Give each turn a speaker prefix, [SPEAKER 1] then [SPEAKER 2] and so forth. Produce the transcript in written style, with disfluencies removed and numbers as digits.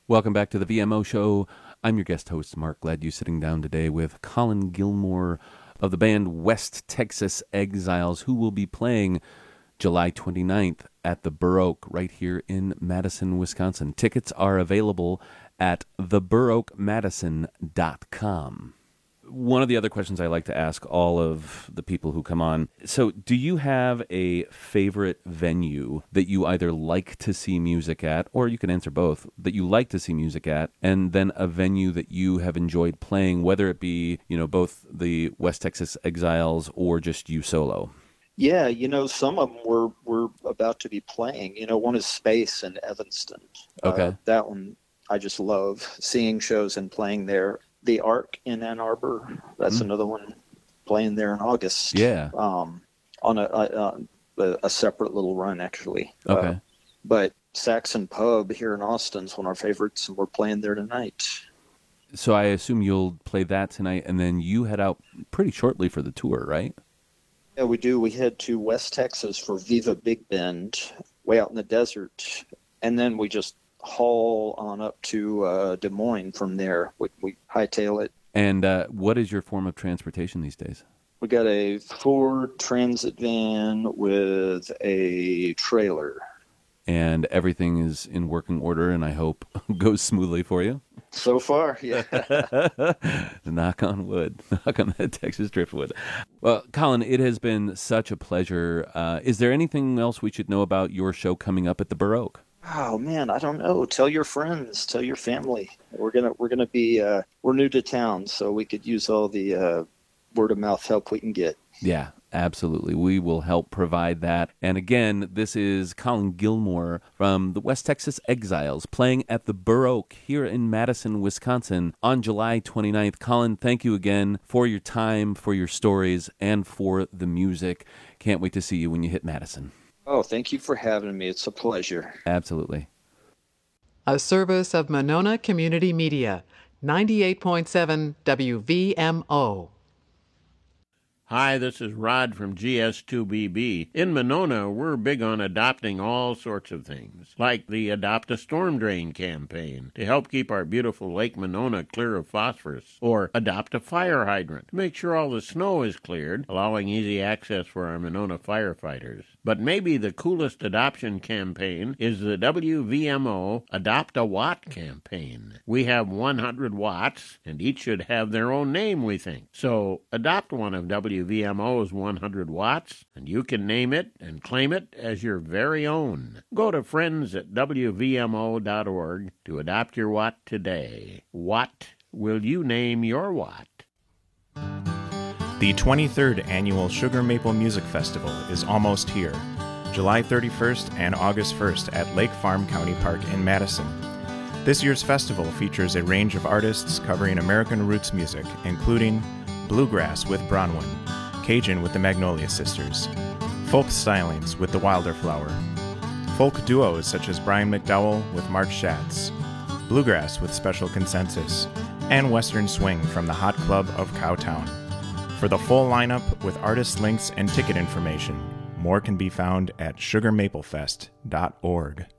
[SPEAKER 1] Welcome back to the VMO Show. I'm your guest host, Mark. Glad you're sitting down today with Colin Gilmore of the band West Texas Exiles, who will be playing July 29th at the Burr Oak right here in Madison, Wisconsin. Tickets are available at theburroakmadison.com. One of the other questions I like to ask all of the people who come on. So do you have a favorite venue that you either like to see music at, or you can answer both, that you like to see music at, and then a venue that you have enjoyed playing, whether it be, both the West Texas Exiles or just you solo?
[SPEAKER 2] Yeah, some of them we're about to be playing. One is Space in Evanston.
[SPEAKER 1] Okay.
[SPEAKER 2] That one I just love seeing shows and playing there. The Arc in Ann Arbor, that's another one, playing there in August.
[SPEAKER 1] Yeah.
[SPEAKER 2] On a separate little run, actually.
[SPEAKER 1] Okay.
[SPEAKER 2] But Saxon Pub here in Austin's one of our favorites, and we're playing there tonight.
[SPEAKER 1] So I assume you'll play that tonight, and then you head out pretty shortly for the tour, right?
[SPEAKER 2] Yeah, we do. We head to West Texas for Viva Big Bend, way out in the desert, and then we just haul on up to Des Moines from there. We hightail it.
[SPEAKER 1] And what is your form of transportation these days?
[SPEAKER 2] We got a Ford Transit van with a trailer.
[SPEAKER 1] And everything is in working order, and I hope goes smoothly for you.
[SPEAKER 2] So far, yeah.
[SPEAKER 1] Knock on wood. Knock on that Texas driftwood. Well, Colin, it has been such a pleasure. Is there anything else we should know about your show coming up at the Burr Oak?
[SPEAKER 2] Oh man, I don't know. Tell your friends, tell your family. We're gonna be we're new to town, so we could use all the word of mouth help we can get.
[SPEAKER 1] Yeah, absolutely. We will help provide that. And again, this is Colin Gilmore from the West Texas Exiles playing at the Burr Oak here in Madison, Wisconsin on July 29th. Colin, thank you again for your time, for your stories, and for the music. Can't wait to see you when you hit Madison.
[SPEAKER 2] Oh, thank you for having me. It's a pleasure.
[SPEAKER 1] Absolutely.
[SPEAKER 3] A service of Monona Community Media, 98.7 WVMO.
[SPEAKER 4] Hi, this is Rod from GS2BB. In Monona, we're big on adopting all sorts of things, like the Adopt a Storm Drain campaign to help keep our beautiful Lake Monona clear of phosphorus, or Adopt a Fire Hydrant to make sure all the snow is cleared, allowing easy access for our Monona firefighters. But maybe the coolest adoption campaign is the WVMO Adopt a Watt campaign. We have 100 watts, and each should have their own name, we think. So adopt one of WVMO's 100 watts, and you can name it and claim it as your very own. Go to friends at WVMO.org to adopt your watt today. What will you name your watt?
[SPEAKER 5] The 23rd Annual Sugar Maple Music Festival is almost here, July 31st and August 1st at Lake Farm County Park in Madison. This year's festival features a range of artists covering American roots music, including bluegrass with Bronwyn, Cajun with the Magnolia Sisters, folk stylings with the Wilderflower, folk duos such as Brian McDowell with Mark Schatz, bluegrass with Special Consensus, and western swing from the Hot Club of Cowtown. For the full lineup with artist links and ticket information, more can be found at sugarmaplefest.org.